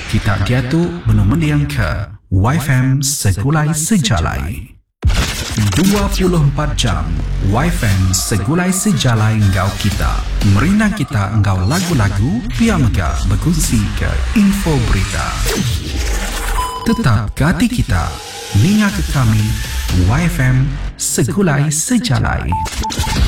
Kita diatuk menumeliang ke YFM Segulai Sejalai. 24 jam YFM Segulai Sejalai engkau kita. Merina kita engkau lagu-lagu, piamga berkongsi ke info berita. Tetap ke hati kita, ninga ke kami, YFM Segulai Sejalai.